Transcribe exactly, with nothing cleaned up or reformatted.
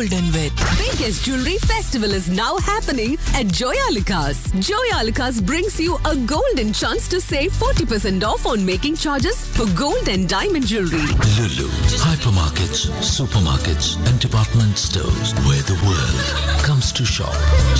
golden with. Biggest jewelry festival is now happening at Joyalukas. Joyalukas brings you a golden chance to save forty percent off on making charges for gold and diamond jewelry. Lulu, hypermarkets, supermarkets, and department stores where the world comes to shop.